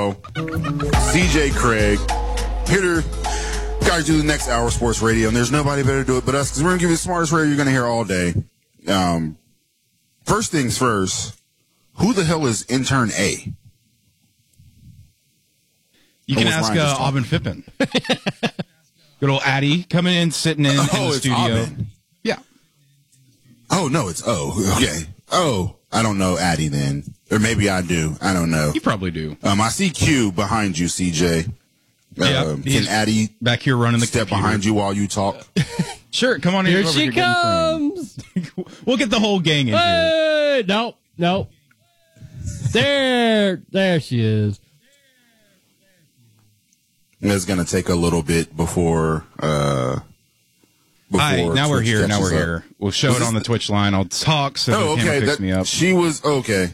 Terrell, CJ Craig, here to guys do the next hour of sports radio, and there's nobody better to do it but us because we're going to give you the smartest radio you're going to hear all day. First things first, who the hell is intern A? You can ask Aubin Fippen. Good old Addy coming in, sitting in the studio. Aubin. Yeah. Oh, no, it's O. Okay. Oh, I don't know Addy then. Or maybe I do. I don't know. You probably do. I see Q behind you, CJ. Can Addy back here running the step computer behind you while you talk? Sure, come on in. Here she comes. We'll get the whole gang in here. Nope. There she is. It's going to take a little bit before Hi, now we're here. Now we're here. We'll show it on the Twitch line. I'll talk so the camera picks me up. She was okay.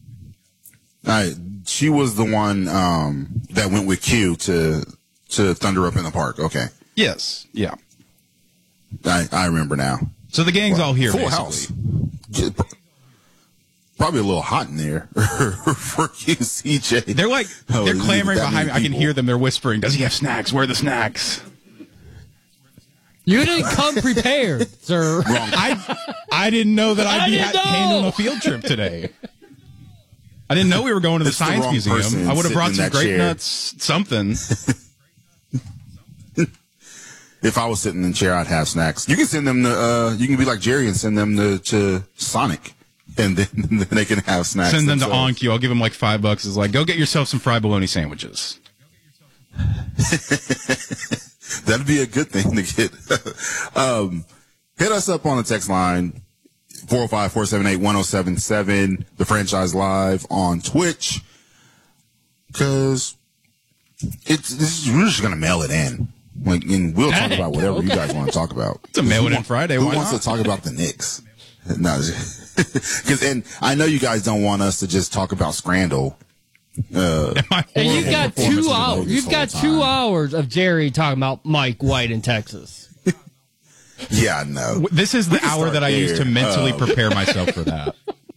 She was the one that went with Q to Thunder Up in the Park. Okay. Yes. Yeah. I remember now. So the gang's all here. Full basically. house. Probably a little hot in there for you, CJ. They're clamoring behind me. I can hear them. They're whispering, "Does he have snacks? Where are the snacks?" You didn't come prepared, sir. Wrong. I didn't know that I'd be handling a field trip today. I didn't know we were going to the Science Museum. I would have brought some grape nuts, something. If I was sitting in the chair, I'd have snacks. You can send them to, you can be like Jerry and send them to Sonic, and then they can have snacks. Send them to OnQ. I'll give them like $5. It's like, go get yourself some fried bologna sandwiches. That'd be a good thing to get. Hit us up on the text line, 405-478-1077, the Franchise Live on Twitch, because we're just going to mail it in. And we'll talk about whatever you guys want to talk about. It's a mail it in Friday. Who wants to talk about the Knicks? No, and I know you guys don't want us to just talk about Scrandal. And you've got 2 hours. You've got 2 hours of Jerry talking about Mike White in Texas. Yeah, I know. This is the hour that I use to mentally prepare myself for that.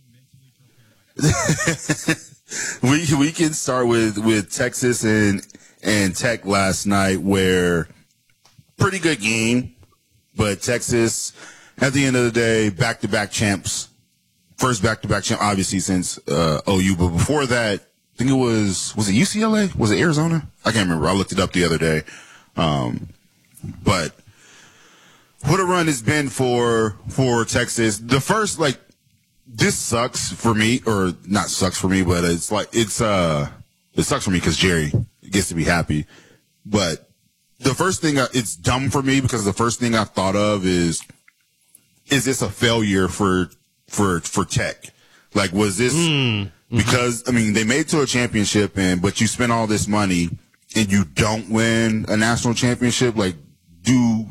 We can start with Texas and Tech last night, where pretty good game, but Texas at the end of the day, back-to-back champs. First back-to-back champ, obviously, since OU, but before that, I think it was it UCLA? Was it Arizona? I can't remember. I looked it up the other day. But what a run it's been for Texas. The first, this sucks for me, or not sucks for me, but it sucks for me because Jerry gets to be happy. But the first thing, it's dumb for me because the first thing I thought of is this a failure for Tech? Like, was this because, they made it to a championship, but you spent all this money and you don't win a national championship? Like, do